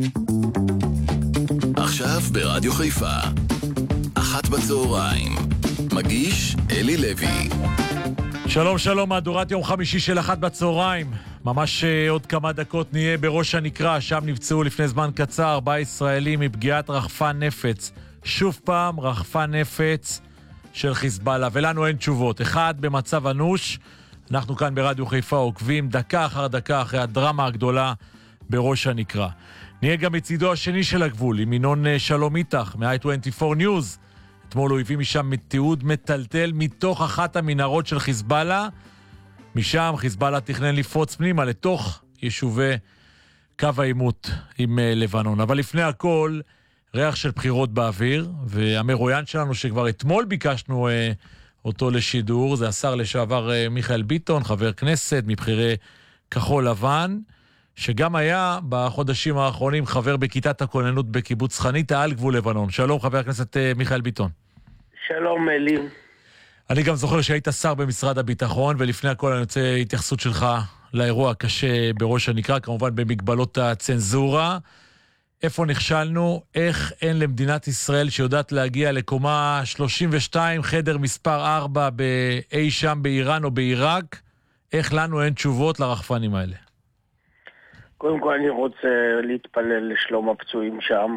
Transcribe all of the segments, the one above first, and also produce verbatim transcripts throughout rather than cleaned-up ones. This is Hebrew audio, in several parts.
עכשיו ברדיו חיפה, אחת בצהריים, מגיש אלי לוי. שלום שלום, מהדורת יום חמישי של אחת בצהריים. ממש עוד כמה דקות נהיה בראש הנקרה, שם נפצעו לפני זמן קצר ארבעה ישראלים מפגיעת רחפן נפץ. שוב פעם רחפן נפץ של חיזבאללה, ולנו אין תשובות. אחד במצב אנוש. אנחנו כאן ברדיו חיפה עוקבים דקה אחר דקה אחרי הדרמה הגדולה בראש הנקרה. נהיה גם מצידו השני של הגבול, עם ינון שלום איתך, מ-איי עשרים וארבע News. אתמול הוא הביא משם תיעוד מטלטל מתוך אחת המנהרות של חיזבאללה. משם חיזבאללה תכנן לפרוץ פנימה לתוך יישובי קו העימות עם לבנון. אבל לפני הכל, ריח של בחירות באוויר, והמרואיין שלנו שכבר אתמול ביקשנו אה, אותו לשידור, זה השר לשעבר אה, מיכאל ביטון, חבר כנסת מבחירי כחול לבן, שגם היה בחודשים האחרונים חבר בכיתת הכוננות בקיבוץ חניתה על גבול לבנון. שלום חבר הכנסת אה, מיכאל ביטון. שלום אלי. אני גם זוכר שהיית שר במשרד הביטחון, ולפני הכל אני רוצה התייחסות שלך לאירוע הקשה בראש הנקרה, כמובן במגבלות הצנזורה. איפה נכשלנו? איך אין למדינת ישראל שיודעת להגיע לקומה שלושים ושתיים, חדר מספר ארבע באי שם באיראן או בעיראק? איך לנו אין תשובות לרחפנים האלה? קודם כל אני רוצה להתפלל לשלום הפצועים שם.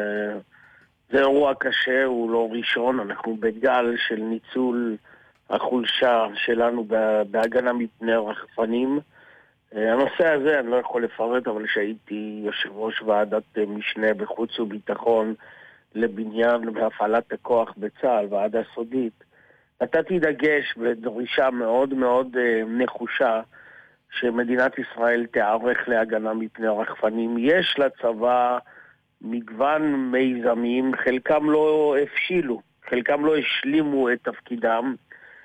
זה אירוע קשה, הוא לא ראשון. אנחנו בגל של ניצול החולשה שלנו בהגנה מפני רחפנים. הנושא הזה אני לא יכול לפרט, אבל שהייתי יושב ראש ועדת משנה בחוץ וביטחון לבניין והפעלת הכוח בצה"ל, ועדה סודית, נתתי דגש בדרישה מאוד מאוד נחושה שמדינת ישראל תערך להגנה מפני רחפנים. יש לצבא מגוון מיזמים, חלקם לא הפשילו, חלקם לא השלימו את תפקידם,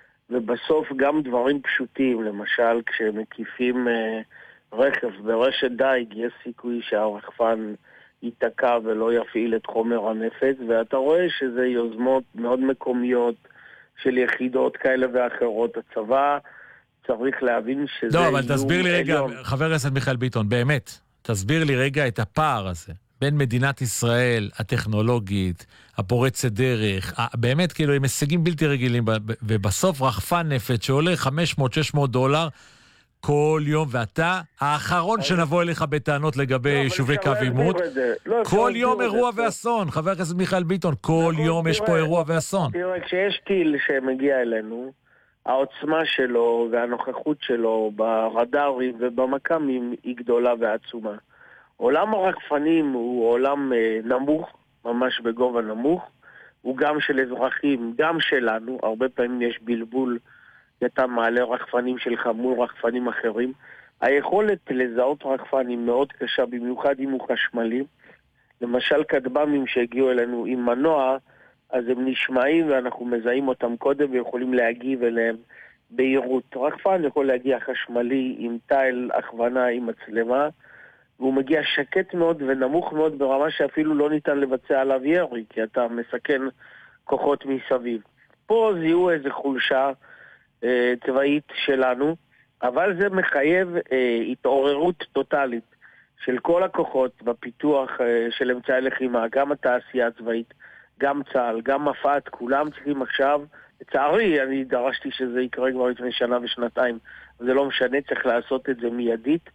ובסוף גם דברים פשוטים, למשל כשמקיפים אה, רכב ברשת דייג, יש סיכוי שהרחפן ייתקע ולא יפעיל את חומר הנפץ, ואתה רואה שזה יוזמות מאוד מקומיות של יחידות כאלה ואחרות. הצבא צריך להבין שזה... לא, אבל תסביר לי רגע, עליון. חבר הכנסת מיכאל ביטון, באמת, תסביר לי רגע את הפער הזה. בין מדינת ישראל, הטכנולוגית, הפורצת דרך, באמת כאילו עם הישגים בלתי רגילים, ובסוף רחפן נפץ שעולה חמש מאות שש מאות דולר כל יום, ואתה האחרון שנבוא אליך בטענות לגבי יישובי קו עימות. כל יום אירוע ואסון, חבר הכנסת מיכאל ביטון, כל יום יש פה אירוע ואסון. תראה, כשיש טיל שמגיע אלינו, העוצמה שלו והנוכחות שלו ברדארים ובמקמים היא גדולה ועצומה. עולם הרחפנים הוא עולם נמוך, ממש בגובה נמוך, הוא גם של אזרחים, גם שלנו, הרבה פעמים יש בלבול, אתה מעלה רחפנים שלך מול רחפנים אחרים. היכולת לזהות רחפנים מאוד קשה, במיוחד אם הוא חשמלי. למשל כטב"מים שהגיעו אלינו עם מנוע, אז הם נשמעים ואנחנו מזהים אותם קודם ויכולים להגיב אליהם בהירות. רחפן יכול להגיע חשמלי עם טייל הכוונה עם מצלמה, והוא מגיע שקט מאוד ונמוך מאוד ברמה שאפילו לא ניתן לבצע עליו ירי, כי אתה מסכן כוחות מסביב. פה זיהו איזו חולשה אה, צבאית שלנו, אבל זה מחייב אה, התעוררות טוטלית של כל הכוחות בפיתוח אה, של אמצעי לחימה, גם התעשייה הצבאית, גם צה"ל, גם מפת, כולם צריכים עכשיו, לצערי אני דרשתי שזה יקרה כבר לפני שנה ושנתיים, זה לא משנה, צריך לעשות את זה מיידית,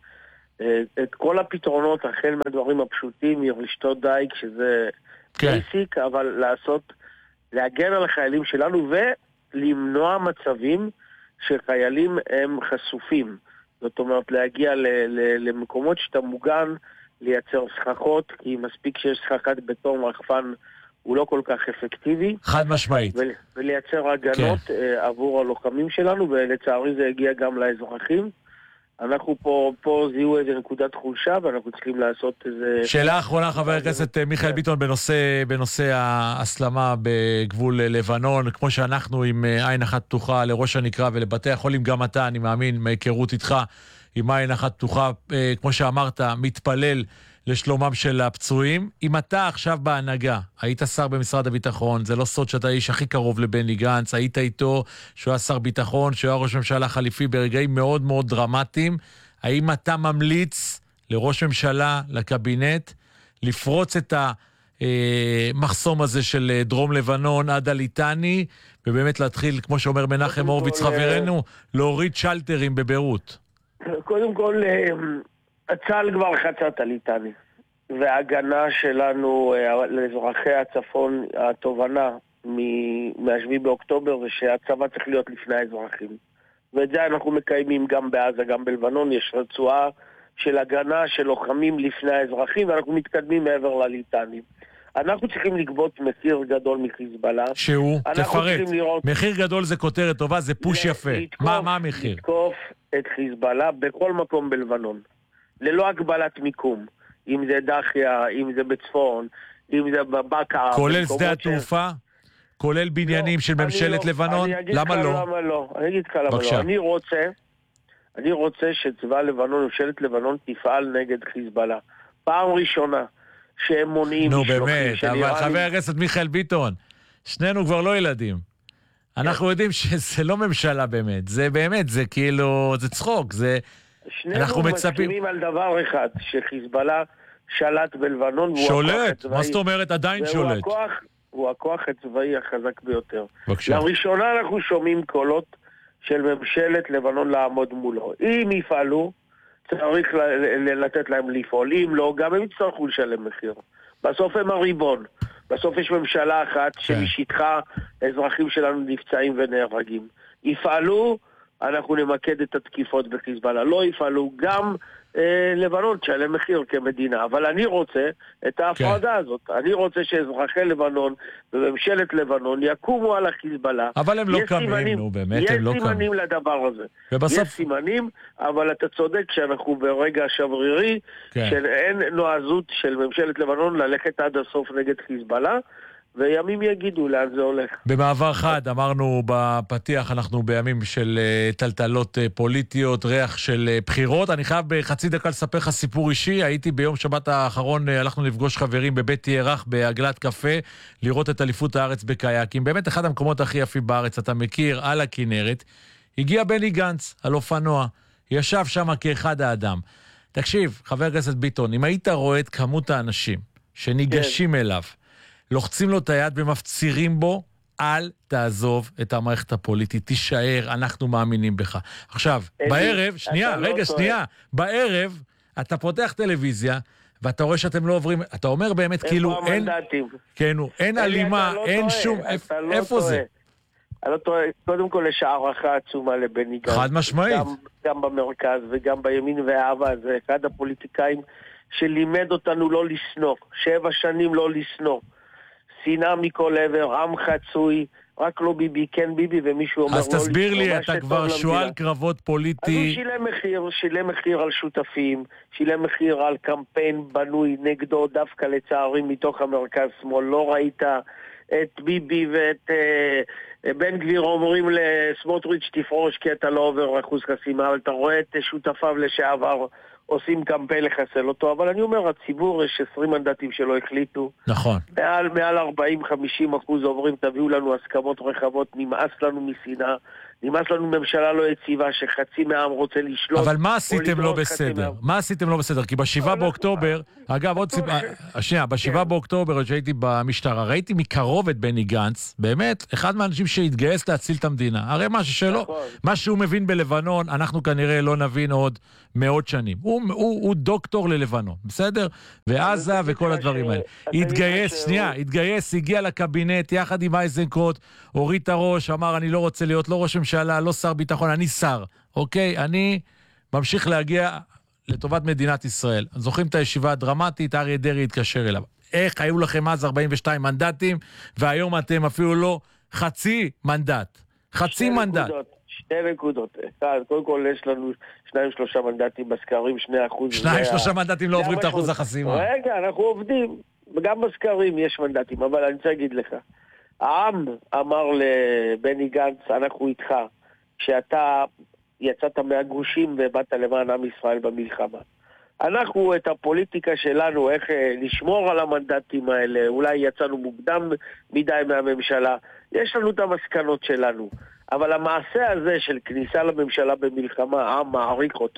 את כל הפתרונות, החל מהדברים הפשוטים, רשתות דייג, שזה בייסיק, אבל לעשות, להגן על החיילים שלנו ולמנוע מצבים שחיילים הם חשופים. זאת אומרת, להגיע ל- ל- למקומות שאתה מוגן, לייצר סככות, כי מספיק שיש סככת בטון רחפן, הוא לא כל כך אפקטיבי. חד משמעית. ול- ולייצר הגנות כן. עבור הלוחמים שלנו, ולצערי זה הגיע גם לאזרחים. אנחנו פה, פה זיהו איזה נקודת חולשה, ואנחנו צריכים לעשות איזה... שאלה אחרונה, חבר הכנסת מיכאל ביטון, בנושא, בנושא ההסלמה בגבול לבנון, כמו שאנחנו עם עין אחת פתוחה לראש הנקרה ולבתי החולים, גם אתה, אני מאמין, מהיכרות איתך, עם עין אחת פתוחה, כמו שאמרת, מתפלל לשלומם של הפצועים. אם אתה עכשיו בהנהגה, היית שר במשרד הביטחון, זה לא סוד שאתה האיש הכי קרוב לבני גנץ, היית איתו שהוא היה שר ביטחון, שהוא היה ראש ממשלה חליפי ברגעים מאוד מאוד דרמטיים, האם אתה ממליץ לראש ממשלה, לקבינט, לפרוץ את המחסום הזה של דרום לבנון עד הליטני, ובאמת להתחיל, כמו שאומר מנחם הורוביץ חברנו, להוריד שלטרים בביירות. קודם כל, הצה"ל כבר חצה את הליטני, וההגנה שלנו לאזרחי הצפון, התובנה מה-שבעה באוקטובר, זה שהצבא צריך להיות לפני האזרחים. ואת זה אנחנו מקיימים גם בעזה, גם בלבנון. יש רצועה של הגנה של לוחמים לפני האזרחים, ואנחנו מתקדמים מעבר לליטנים. אנחנו צריכים לגבות מחיר גדול מחיזבאללה. שהוא? תפרט. לראות... מחיר גדול זה כותרת טובה, זה פוש יפה. לתקוף, מה, מה המחיר? לתקוף את חיזבאללה בכל מקום בלבנון. ללא הגבלת מיקום. אם זה דחיה, אם זה בצפון, אם זה בבקה. כולל שדה התעופה? כולל בניינים של ממשלת לבנון? למה לא? למה לא? אני אגיד לך למה לא. אני רוצה, אני רוצה שצבא לבנון, ממשלת לבנון, תפעל נגד חיזבאללה. פעם ראשונה שהם מונעים... נו באמת, אבל חבר הכנסת מיכאל ביטון, שנינו כבר לא ילדים. אנחנו יודעים שזה לא ממשלה באמת. זה באמת, זה כאילו, זה צחוק. שנינו מסכימים על דבר אחד, שחיזבאללה שלט בלבנון. שולט? מה זאת אומרת? עדיין שולט. הוא הכוח הצבאי החזק ביותר. בבקשה. לראשונה אנחנו שומעים קולות של ממשלת לבנון לעמוד מולו. אם יפעלו, צריך לתת להם לפעול. אם לא, גם הם יצטרכו לשלם מחיר. בסוף הם הריבון. בסוף יש ממשלה אחת שמשטחה אזרחים שלנו נפצעים ונהרגים. יפעלו, אנחנו נמקד את התקיפות בחיזבאללה. לא יפעלו, גם אה, לבנון תשלם מחיר כמדינה. אבל אני רוצה את ההפרדה כן. הזאת. אני רוצה שאזרחי לבנון וממשלת לבנון יקומו על החיזבאללה. אבל הם לא קמים, נו באמת, הם לא קמים. יש סימנים לדבר הזה. ובסוף... יש סימנים, אבל אתה צודק שאנחנו ברגע שברירי, כן. שאין נועזות של ממשלת לבנון ללכת עד הסוף נגד חיזבאללה, וימים יגידו לאן זה הולך. במעבר חד, אמרנו בפתיח, אנחנו בימים של טלטלות פוליטיות, ריח של בחירות. אני חייב בחצי דקה לספר לך סיפור אישי. הייתי ביום שבת האחרון, הלכנו לפגוש חברים בבית ירח, בעגלת קפה, לראות את אליפות הארץ בקייקים. באמת אחד המקומות הכי יפים בארץ, אתה מכיר, על הכנרת. הגיע בני גנץ, על אופנוע. ישב שם כאחד האדם. תקשיב, חבר הכנסת ביטון, אם היית רואה את כמות האנשים שניגשים אליו, לוחצים לו את היד ומפצירים בו, אל תעזוב את המערכת הפוליטית, תישאר, אנחנו מאמינים בך. עכשיו, בערב, שנייה, רגע, שנייה, בערב, אתה פותח טלוויזיה, ואתה רואה שאתם לא עוברים, אתה אומר באמת כאילו, אין, כן, אין אלימה, אין שום, איפה זה? אני לא טועה, קודם כל יש הערכה עצומה לבני גנץ. חד משמעית. גם במרכז וגם בימין והאהבה, זה אחד הפוליטיקאים שלימד אותנו לא לסנוע, שבע שנים לא לסנוע. שנאה מכל עבר, עם חצוי, רק לא ביבי, כן ביבי, ומישהו אומר לא... אז תסביר לי, אתה כבר שואל קרבות פוליטי... אז הוא שילם מחיר, שילם מחיר על שותפים, שילם מחיר על קמפיין בנוי נגדו, דווקא לצערים מתוך המרכז שמאל. לא ראית את ביבי ואת uh, בן גביר אומרים לסמוטריץ' תפרוש כי אתה לא עובר אחוז חסימה, אבל אתה רואה את שותפיו לשעבר עושים קמפיין לחסל אותו, אבל אני אומר, הציבור יש עשרים מנדטים שלא החליטו. נכון. מעל, מעל ארבעים חמישים אחוז עוברים, תביאו לנו הסכמות רחבות, נמאס לנו משנאה, נמאס לנו ממשלה לא יציבה, שחצי מהעם רוצה לשלוט. אבל מה עשיתם לא בסדר? מה עשיתם לא בסדר? כי בשבעה באוקטובר, אגב, עוד סיבה, השנייה, בשבעה באוקטובר, שהייתי במשטרה, ראיתי מקרוב את בני גנץ, באמת, אחד מהאנשים שהתגייס להציל את המדינה. הרי משהו שלא, מה שהוא מבין בלבנון, אנחנו כנראה לא נבין עוד מאות שנים. הוא, הוא, הוא דוקטור ללבנון, בסדר? ועזה וכל הדברים האלה. התגייס, שנייה, התגייס, הגיע לקבינט, יחד עם אייזנקוט, הוריד את הראש, אמר, אני לא רוצה להיות לא ראש ממשלה, לא שר ביטחון, אני שר, אוקיי? אני ממשיך להגיע לטובת מדינת ישראל. זוכרים את הישיבה הדרמטית, אריה דרעי התקשר אליו. איך היו לכם אז ארבעים ושתיים מנדטים, והיום אתם אפילו לא חצי מנדט. חצי מנדט. שתי נקודות. קודם כל יש לנו שניים שלושה מנדטים בסקרים, שני אחוז. שניים שלושה מנדטים לא עוברים את אחוז החסימה. רגע, אנחנו עובדים. גם בסקרים יש מנדטים, אבל אני רוצה להגיד לך. העם אמר לבני גנץ, אנחנו איתך, שאתה יצאת מהגושים ובאת למען עם ישראל במלחמה. אנחנו את הפוליטיקה שלנו, איך לשמור על המנדטים האלה, אולי יצאנו מוקדם מדי מהממשלה, יש לנו את המסקנות שלנו. אבל המעשה הזה של כניסה לממשלה במלחמה, העם מעריך אותו.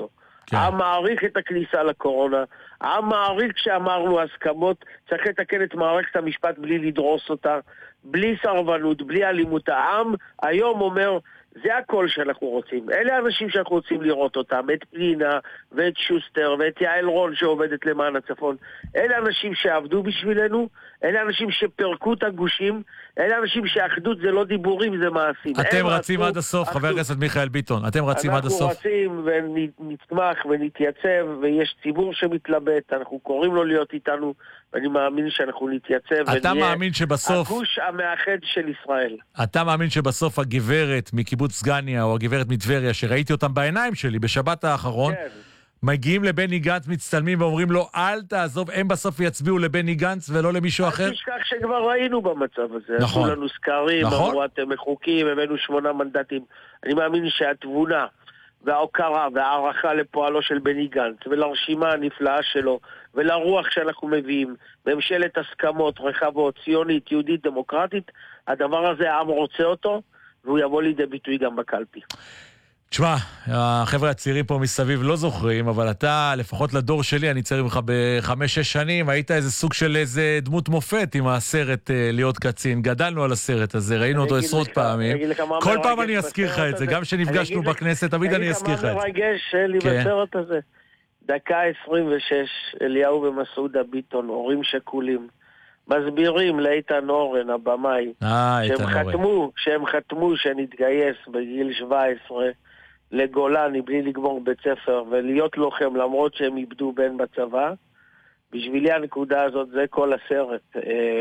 כן. העם מעריך את הכניסה לקורונה, העם מעריך שאמרנו הסכמות, צריך לתקן את מערכת המשפט בלי לדרוס אותה, בלי סרבנות, בלי אלימות. העם היום אומר, זה הכל שאנחנו רוצים. אלה האנשים שאנחנו רוצים לראות אותם, את פנינה ואת שוסטר ואת יעל רון שעובדת למען הצפון. אלה אנשים שעבדו בשבילנו, אלה אנשים שפרקו את הגושים, אלה אנשים שאחדות זה לא דיבורים, זה מעשים. אתם רצים עד הסוף, חבר הכנסת מיכאל ביטון, אתם רצים עד הסוף. אנחנו רצים ונתמך ונתייצב, ויש ציבור שמתלבט, אנחנו קוראים לו להיות איתנו, ואני מאמין שאנחנו נתייצב אתה מאמין שבסוף הגוש המאחד של ישראל. אתה מאמין שבסוף הגברת מקיבוץ סגניה או הגברת מטבריה שראיתי אותם בעיניים שלי בשבת האחרון, כן. מגיעים לבני גנץ, מצטלמים ואומרים לו אל תעזוב, הם בסוף יצביעו לבני גנץ ולא למישהו אחר? אני תשכח שכבר ראינו במצב הזה. נכון. עשו לנו סקרים, נכון. אמרו אתם מחוקים, הבאנו שמונה מנדטים. אני מאמין שהתבונה וההוקרה והערכה לפועלו של בני גנץ ולרשימה הנפלאה שלו ולרוח שאנחנו מביאים, ממשלת הסכמות רחבות, ציונית, יהודית, דמוקרטית, הדבר הזה העם רוצה אותו והוא יבוא לידי ביטוי גם בקלפי. תשמע, החבר'ה הצעירים פה מסביב לא זוכרים, אבל אתה, לפחות לדור שלי, אני צעיר ממך בחמש, שש שנים, היית איזה סוג של איזה דמות מופת עם הסרט להיות קצין. גדלנו על הסרט הזה, ראינו אותו עשרות פעמים. כל פעם אני אזכיר לך את זה, גם שנפגשנו בכנסת, תמיד אני אזכיר לך את זה. אני אגיד לך מה מרגש לי בסרט הזה. דקה עשרים ושש, אליהו ומסעודה ביטון, הורים שכולים, מסבירים לאיתן אורן, הבמאי, שהם חתמו, שהם חתמו שנתגייס בגיל שבע עשרה, לגולני בלי לגמור בית ספר ולהיות לוחם למרות שהם איבדו בן בצבא. בשבילי הנקודה הזאת זה כל הסרט,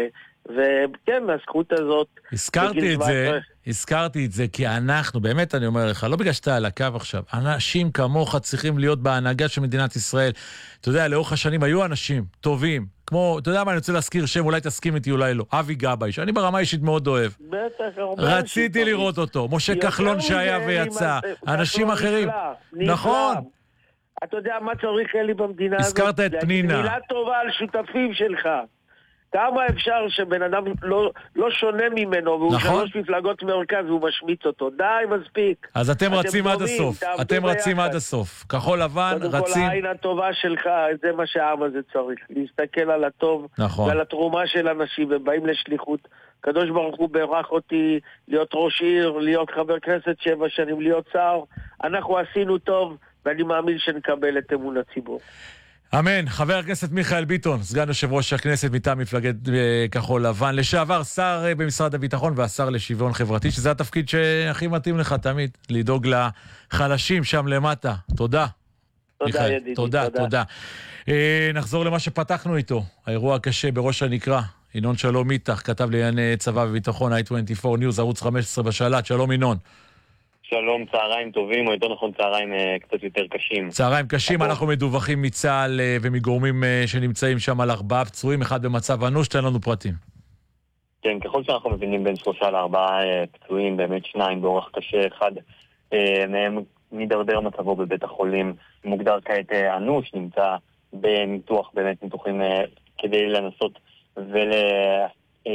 וכן, הזכות הזאת הזכרתי את זה, הזכרתי את זה כי אנחנו, באמת אני אומר לך, לא בגלל שאתה על הקו עכשיו, אנשים כמוך צריכים להיות בהנהגה של מדינת ישראל. אתה יודע, לאורך השנים היו אנשים טובים, כמו, אתה יודע מה, אני רוצה להזכיר שם, אולי תסכים איתי, אולי לא, אבי גבאי, שאני ברמה אישית מאוד אוהב. בטח, הרבה רציתי לראות אותו, משה כחלון שהיה ויצא, אנשים אחרים. נכון. אתה יודע מה צריך אלי במדינה הזאת? הזכרת את פנינה. מילה טובה על שותפים שלך. כמה אפשר שבן אדם לא, לא שונה ממנו, והוא נכון? שלוש מפלגות מרכז והוא משמיץ אותו. די, מספיק. אז אתם, אתם רצים עד הסוף. אתם רצים עד הסוף. כחול לבן, רצים... קודם כל העין הטובה שלך, זה מה שהעם הזה צריך. להסתכל על הטוב, נכון. ועל התרומה של אנשים, ובאים לשליחות. קדוש ברוך הוא ברך אותי להיות ראש עיר, להיות חבר כנסת שבע שנים, להיות שר. אנחנו עשינו טוב, ואני מאמין שנקבל את אמון הציבור. אמן. חבר הכנסת מיכאל ביטון, סגן יושב ראש הכנסת מטעם מפלגת כחול לבן, לשעבר שר במשרד הביטחון והשר לשוויון חברתי, שזה התפקיד שהכי מתאים לך תמיד, לדאוג לחלשים שם למטה. תודה. תודה ידידי. תודה, תודה. תודה. אה, נחזור למה שפתחנו איתו, האירוע הקשה בראש הנקרה. ינון שלום איתך, כתב לענייני צבא וביטחון, איי עשרים וארבע News, ערוץ חמש עשרה בשלט. שלום ינון. שלום, צהריים טובים, או יותר נכון צהריים אה, קצת יותר קשים. צהריים קשים, אנחנו, אנחנו מדווחים מצה"ל אה, ומגורמים אה, שנמצאים שם על ארבעה פצועים, אחד במצב אנוש, תן לנו פרטים. כן, ככל שאנחנו מבינים בין שלושה לארבעה אה, פצועים, באמת שניים באורח קשה, אחד אה, מהם מדרדר מצבו בבית החולים, מוגדר כעת אה, אנוש, נמצא בניתוח, באמת ניתוחים אה, כדי לנסות ולייצב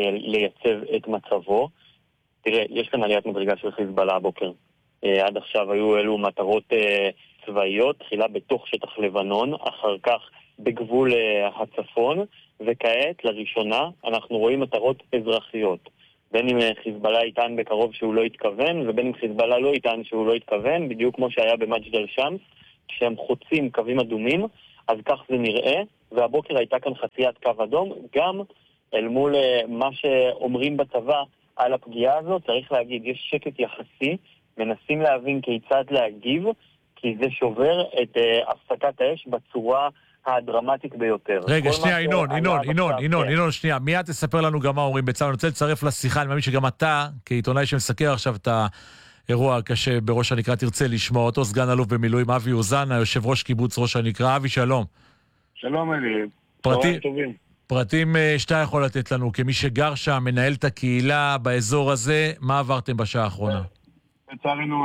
אה, את מצבו. תראה, יש כאן עליית מדרגה של חיזבאללה הבוקר. Uh, עד עכשיו היו אלו מטרות uh, צבאיות, תחילה בתוך שטח לבנון, אחר כך בגבול uh, הצפון, וכעת, לראשונה, אנחנו רואים מטרות אזרחיות. בין אם uh, חיזבאללה יטען בקרוב שהוא לא התכוון, ובין אם חיזבאללה לא יטען שהוא לא התכוון, בדיוק כמו שהיה במג'דל שמס, כשהם חוצים קווים אדומים, אז כך זה נראה, והבוקר הייתה כאן חציית קו אדום, גם אל מול uh, מה שאומרים בצבא על הפגיעה הזאת, צריך להגיד, יש שקט יחסי, מנסים להבין כיצד להגיב, כי זה שובר את uh, הפסקת האש בצורה הדרמטית ביותר. רגע, שנייה, ינון, ינון, ינון, ינון, ינון, שנייה, מיד תספר לנו גם מה אומרים בצה"ל. אני רוצה לצרף לשיחה, אני מאמין שגם אתה, כעיתונאי שמסקר עכשיו את האירוע הקשה בראש הנקרה, תרצה לשמוע אותו, סגן אלוף במילואים, אבי אוזן, היושב ראש קיבוץ ראש הנקרה. אבי, שלום. שלום, אלי. פרטים, פרטים שאתה יכול לתת לנו, כמי שגר שם, מנהל את הקהילה באזור הזה, מה עברתם בשעה האחרונה? לצערנו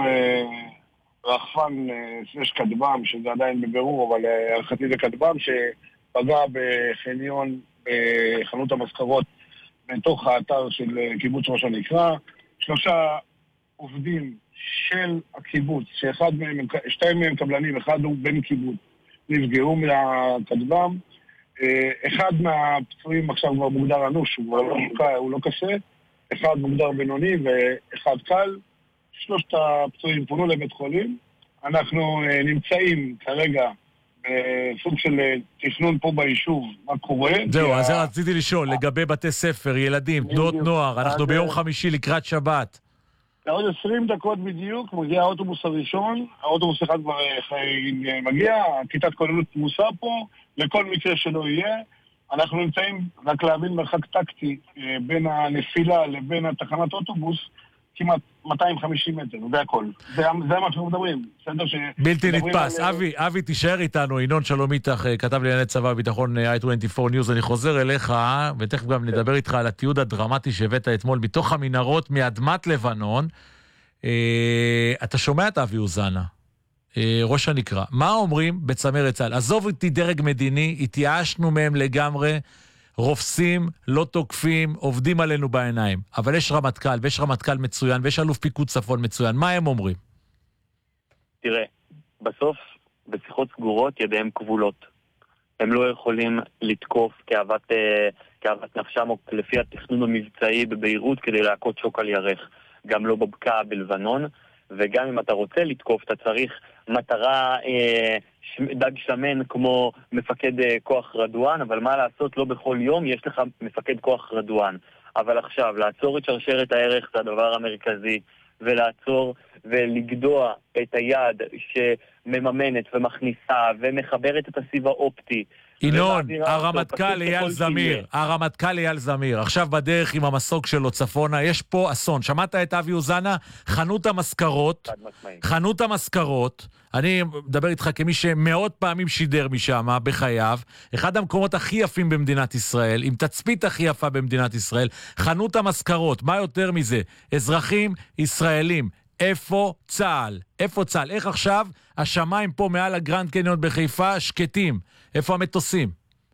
רחפן סלש כדבם, שזה עדיין בבירור, אבל הערכתי זה כדבם, שפגע בחניון, בחנות המזכרות, בתוך האתר של קיבוץ ראש הנקרה. שלושה עובדים של הקיבוץ, שאחד מהם, שתיים מהם קבלנים, אחד הוא בן קיבוץ, נפגעו מהכטב"ם. אחד מהפצועים עכשיו כבר מוגדר אנוש, הוא, לא, הוא לא קשה, אחד מוגדר בינוני ואחד קל. שלושת הפצועים פונו לבית חולים. אנחנו נמצאים כרגע בסוג של תכנון פה ביישוב, מה קורה. זהו, אז רציתי לשאול, לגבי בתי ספר, ילדים, תנועות נוער, אנחנו ביום חמישי לקראת שבת. לעוד עשרים דקות בדיוק מגיע האוטובוס הראשון, האוטובוס אחד כבר מגיע, כיתת כוננות פרוסה פה, לכל מקרה שלא יהיה. אנחנו נמצאים, רק להבין מרחק טקטי בין הנפילה לבין התחנת אוטובוס, כמעט מאתיים וחמישים מטר, זה הכל. זה, זה מה שאנחנו מדברים. בלתי נתפס. על... אבי, אבי, תישאר איתנו. ינון שלום איתך, כתב לענייני צבא וביטחון איי עשרים וארבע ניוז. אני חוזר אליך, ותכף גם נדבר איתך על התיעוד הדרמטי שהבאת אתמול, מתוך המנהרות מאדמת לבנון. אה, אתה שומע את אבי אוזנה, אה, ראש הנקרא. מה אומרים בצמרת צה"ל? עזוב אותי דרג מדיני, התייאשנו מהם לגמרי, רופסים, לא תוקפים, עובדים עלינו בעיניים. אבל יש רמטכ"ל, ויש רמטכ"ל מצוין, ויש אלוף פיקוד צפון מצוין. מה הם אומרים? תראה, בסוף, בשיחות סגורות, ידיהם כבולות. הם לא יכולים לתקוף כאוות, כאוות נפשם, או לפי התכנון המבצעי בביירות, כדי להכות שוק על ירך. גם לא בבקעה בלבנון, וגם אם אתה רוצה לתקוף, אתה צריך מטרה... אה, דג שמן כמו מפקד כוח רדואן, אבל מה לעשות, לא בכל יום יש לך מפקד כוח רדואן. אבל עכשיו, לעצור את שרשרת הערך זה הדבר המרכזי, ולעצור ולגדוע את היד שמממנת ומכניסה ומחברת את הסיב האופטי. ינון, הרמטכ"ל אייל זמיר, הרמטכ"ל אייל זמיר, עכשיו בדרך עם המסוק שלו צפונה, יש פה אסון. שמעת את אבי אוזנה? חנות המזכרות, חנות המזכרות, אני מדבר איתך כמי שמאות פעמים שידר משם בחייו, אחד המקומות הכי יפים במדינת ישראל, עם תצפית הכי יפה במדינת ישראל, חנות המזכרות, מה יותר מזה? אזרחים ישראלים, איפה צה"ל? איפה צה"ל? איך עכשיו השמיים פה מעל הגרנד קניון בחיפה שקטים? איפה המטוסים?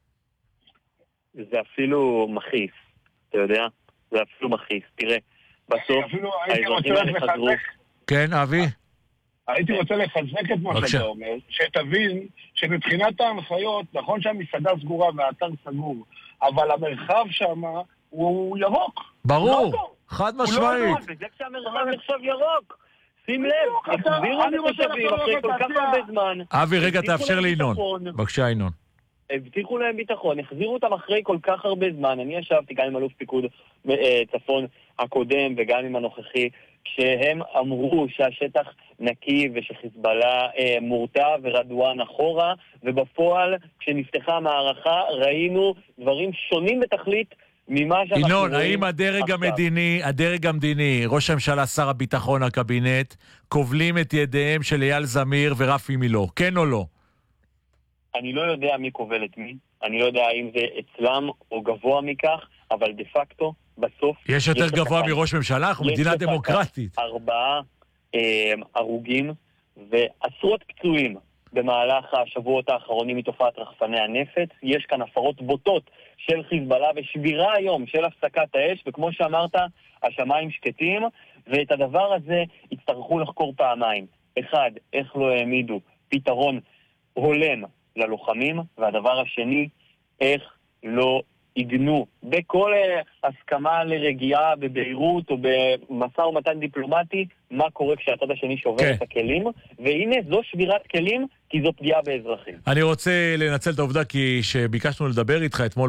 זה אפילו מכעיס, אתה יודע? זה אפילו מכעיס. תראה, בסוף האזרחים האלה חזרו... כן, אבי? הייתי רוצה לחזק את מה שאתה אומר, שתבין שמבחינת ההנחיות, נכון שהמסעדה סגורה והאתר סגור, אבל המרחב שם הוא ירוק. ברור, חד משמעית. וזה כשהמרחב נחשב ירוק. שים לב, החזירו את התושבים אחרי כל כך הרבה זמן. אבי, רגע, תאפשר לי ינון. בבקשה, ינון. הבטיחו להם ביטחון, החזירו אותם אחרי כל כך הרבה זמן. אני ישבתי גם עם אלוף פיקוד צפון הקודם וגם עם הנוכחי, כשהם אמרו שהשטח נקי ושחיזבאללה מורתע ורדואן אחורה, ובפועל, כשנפתחה המערכה, ראינו דברים שונים בתכלית, ינון, האם הדרג המדיני, הדרג המדיני, ראש הממשלה, שר הביטחון, הקבינט, כובלים את ידיהם של אייל זמיר ורפי מילו, כן או לא? אני לא יודע מי כובל את מי, אני לא יודע האם זה אצלם או גבוה מכך, אבל דה פקטו, בסוף... יש יותר גבוה מראש ממשלה, אנחנו מדינה דמוקרטית. ארבעה אה, הרוגים ועשרות פצועים במהלך השבועות האחרונים מתופעת רחפני הנפץ. יש כאן הפרות בוטות של חיזבאללה ושבירה היום של הפסקת האש, וכמו שאמרת, השמיים שקטים, ואת הדבר הזה יצטרכו לחקור פעמיים. אחד, איך לא העמידו פתרון הולם ללוחמים, והדבר השני, איך לא עיגנו בכל הסכמה לרגיעה בביירות או במשא ומתן דיפלומטי, מה קורה כשהצד השני שובר okay. את הכלים, והנה זו שבירת כלים, כי זו פגיעה באזרחים. אני רוצה לנצל את העובדה כי שביקשנו לדבר איתך אתמול